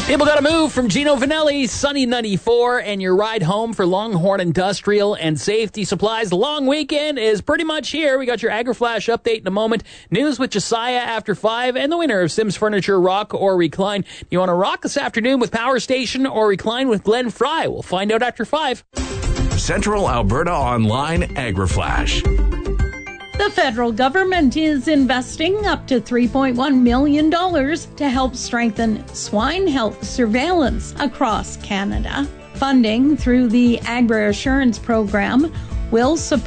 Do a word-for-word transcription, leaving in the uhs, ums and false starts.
People Gotta Move from Gino Vanelli, Sunny ninety-four, and your ride home for Longhorn Industrial and Safety Supplies. The long weekend is pretty much here. We got your AgriFlash update in a moment. News with Josiah after five, and the winner of Sims Furniture Rock or Recline. You want to rock this afternoon with Power Station or recline with Glenn Fry? We'll find out after five. Central Alberta Online AgriFlash. The federal government is investing up to three point one million dollars to help strengthen swine health surveillance across Canada. Funding through the Agri Assurance Program will support